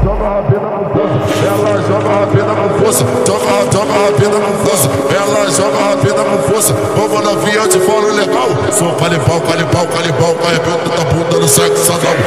joga a rabeta com força, ela joga a rabeta com força, joga a rabeta com força, ela joga a rabeta com força. Vamos novinha, eu te falo legal. Sou calibau, arrebenta da bunda no sexo anal.